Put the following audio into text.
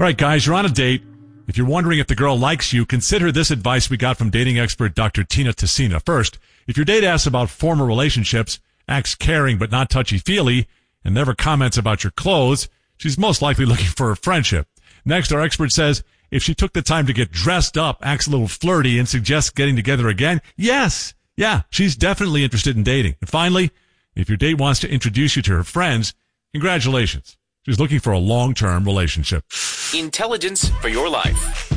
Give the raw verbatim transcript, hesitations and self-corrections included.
All right, guys, you're on a date. If you're wondering if the girl likes you, consider this advice we got from dating expert Doctor Tina Tessina. First, if your date asks about former relationships, acts caring but not touchy-feely, and never comments about your clothes, she's most likely looking for a friendship. Next, our expert says if she took the time to get dressed up, acts a little flirty, and suggests getting together again, yes, yeah, she's definitely interested in dating. And finally, if your date wants to introduce you to her friends, congratulations. She's looking for a long-term relationship. Intelligence for your life.